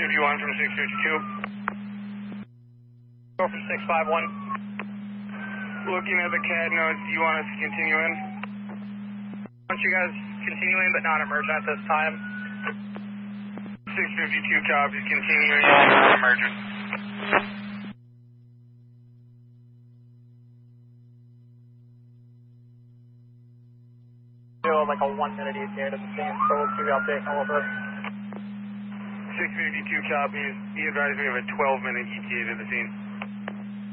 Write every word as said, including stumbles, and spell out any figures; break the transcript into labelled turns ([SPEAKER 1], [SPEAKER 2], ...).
[SPEAKER 1] fifty-one from six fifty-two.
[SPEAKER 2] Go from six five one.
[SPEAKER 1] Looking at the C A D notes, do you want us to continue in?
[SPEAKER 2] I want you guys continuing, but not emergent at this time.
[SPEAKER 1] six fifty-two copies, continuing in, not emergent.
[SPEAKER 2] Still like a one minute E T A to the scene, so we'll keep you updating a little bit.
[SPEAKER 1] six fifty-two copies, be advised we have a twelve minute E T A to the scene.